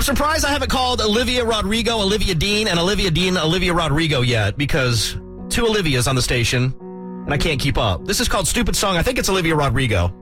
I'm surprised I haven't called Olivia Rodrigo, Olivia Dean, and Olivia Dean, Olivia Rodrigo yet, because two Olivias on the station, and I can't keep up. This is called Stupid Song. I think it's Olivia Rodrigo.